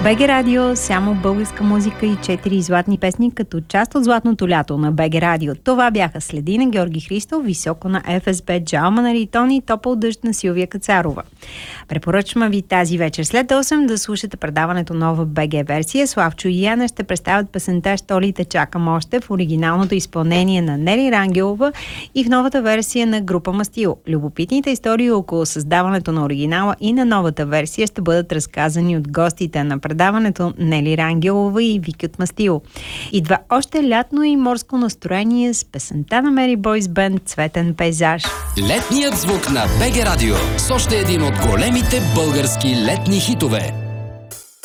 БГ Радио, само българска музика и 4 златни песни като част от златното лято на БГ Радио. Това бяха Следи на Георги Христов, Високо на ФСБ, Джалма на Ритон и Топъл дъжд на Силвия Кацарова. Препоръчвам ви тази вечер след 8 да слушате предаването нова БГ версия. Славчо и Яна ще представят песента «Що ли те чакам още» в оригиналното изпълнение на Нели Рангелова и в новата версия на група Мастил. Любопитните истории около създаването на оригинала и на новата версия ще бъдат разказани от гостите на предаването Нели Рангелова и Вики от Мастил. Идва още лятно и морско настроение с песента на Мери Бойс Бенд «Цветен пейзаж». Летният звук на БГ Радио с още един от големите български летни хитове.